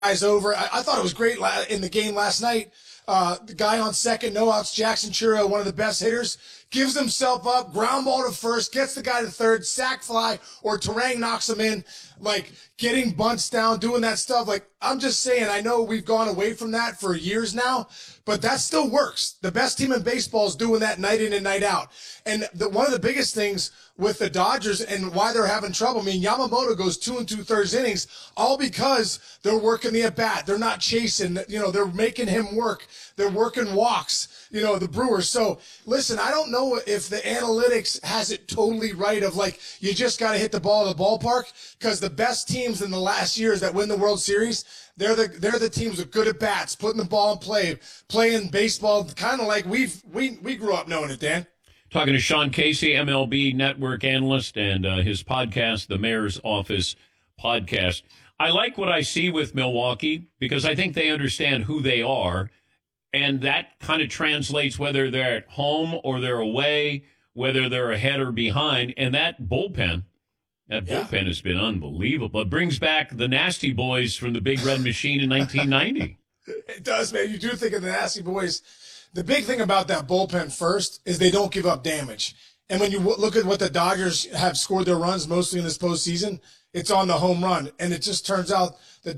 guys over. I thought it was great in the game last night. The guy on second, no outs, Jackson Churro, one of the best hitters, gives himself up, ground ball to first, gets the guy to third, sack fly, or Terang knocks him in, like getting bunts down, doing that stuff. Like, I'm just saying, I know we've gone away from that for years now, but that still works. The best team in baseball is doing that night in and night out. And one of the biggest things with the Dodgers and why they're having trouble, I mean, Yamamoto goes 2 2/3 innings, all because they're working the at-bat. They're not chasing, they're making him work. They're working walks, the Brewers. So, listen, I don't know if the analytics has it totally right of, like, you just got to hit the ball at the ballpark, because the best teams in the last years that win the World Series, they're the teams with good at-bats, putting the ball in play, playing baseball, kind of like we grew up knowing it, Dan. Talking to Sean Casey, MLB Network analyst, and his podcast, The Mayor's Office Podcast. I like what I see with Milwaukee because I think they understand who they are, and that kind of translates whether they're at home or they're away, whether they're ahead or behind. And that bullpen has been unbelievable. It brings back the Nasty Boys from the Big Red Machine in 1990. It does, man. You do think of the Nasty Boys. The big thing about that bullpen first is they don't give up damage. And when you look at what the Dodgers have scored their runs mostly in this postseason, it's on the home run. And it just turns out the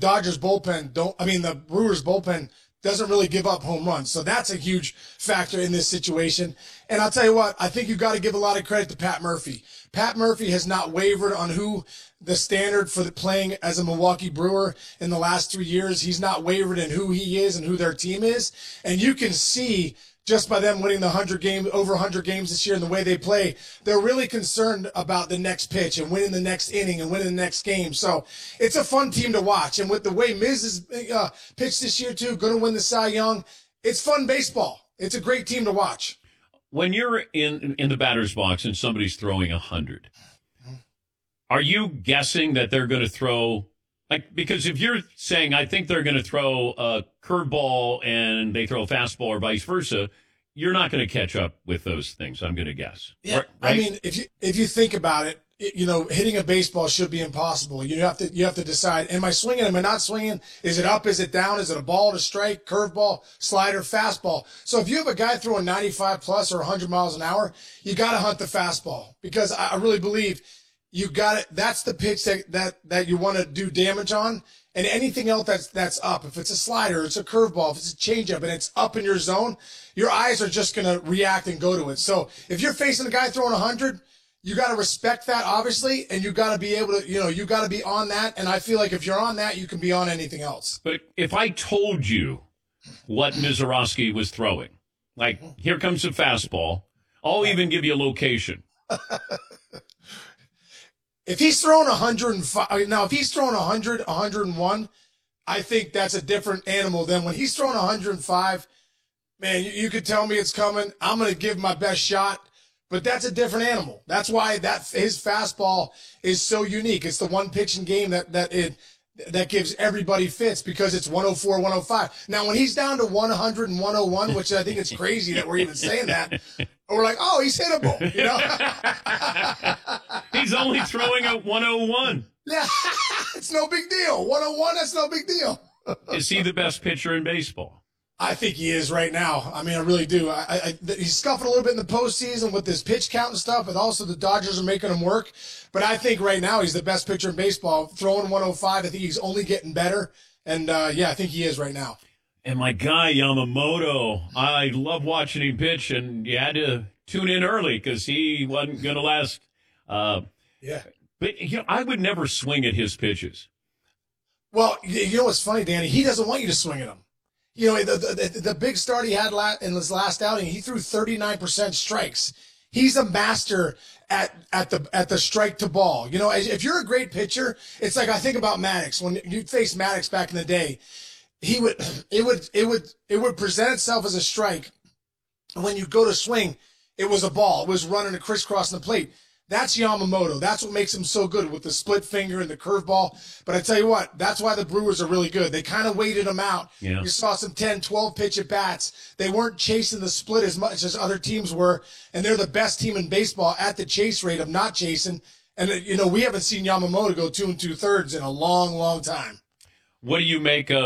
the Brewers bullpen doesn't really give up home runs. So that's a huge factor in this situation. And I'll tell you what, I think you've got to give a lot of credit to Pat Murphy. Pat Murphy has not wavered on who the standard for the playing as a Milwaukee Brewer in the last 3 years. He's not wavered in who he is and who their team is. And you can see just by them winning over 100 games this year and the way they play, they're really concerned about the next pitch and winning the next inning and winning the next game. So it's a fun team to watch. And with the way Miz has pitched this year too, going to win the Cy Young, it's fun baseball. It's a great team to watch. When you're in the batter's box and somebody's throwing 100, are you guessing that they're going to throw, because if you're saying, I think they're going to throw a curveball and they throw a fastball or vice versa, you're not going to catch up with those things, I'm going to guess. Yeah. Right? I mean, if you think about it, hitting a baseball should be impossible. You have to decide, am I swinging? Am I not swinging? Is it up? Is it down? Is it a ball to strike, curveball, slider, fastball? So if you have a guy throwing 95 plus or 100 miles an hour, you got to hunt the fastball, because I really believe you got it. That's the pitch that you want to do damage on. And anything else that's up, if it's a slider, it's a curveball, if it's a changeup and it's up in your zone, your eyes are just going to react and go to it. So if you're facing a guy throwing 100, you got to respect that, obviously, and you got to be able to, you got to be on that. And I feel like if you're on that, you can be on anything else. But if I told you what Mizorowski was throwing, like, here comes the fastball, I'll even give you a location. If he's throwing 105, now if he's throwing 100, 101, I think that's a different animal than when he's throwing 105. Man, you could tell me it's coming. I'm going to give my best shot. But that's a different animal. That's why his fastball is so unique. It's the one pitching game that gives everybody fits, because it's 104, 105. Now, when he's down to 100 and 101, which I think it's crazy that we're even saying that, we're like, oh, he's hittable. He's only throwing at 101. Yeah, it's no big deal. 101, that's no big deal. Is he the best pitcher in baseball? I think he is right now. I mean, I really do. He's scuffing a little bit in the postseason with his pitch count and stuff, but also the Dodgers are making him work. But I think right now he's the best pitcher in baseball. Throwing 105, I think he's only getting better. And, I think he is right now. And my guy, Yamamoto, I love watching him pitch, and you had to tune in early because he wasn't going to last. Yeah. But, I would never swing at his pitches. Well, you know what's funny, Danny? He doesn't want you to swing at him. The big start he had in his last outing, he threw 39% strikes. He's a master at the strike to ball. If you're a great pitcher, it's like I think about Maddox. When you face Maddox back in the day, it would present itself as a strike. And when you go to swing, it was a ball. It was running a crisscross on the plate. That's Yamamoto. That's what makes him so good with the split finger and the curveball. But I tell you what, that's why the Brewers are really good. They kind of waited him out. Yeah. You saw some 10, 12 pitch at bats. They weren't chasing the split as much as other teams were. And they're the best team in baseball at the chase rate of not chasing. And, we haven't seen Yamamoto go 2 2/3 in a long, long time. What do you make of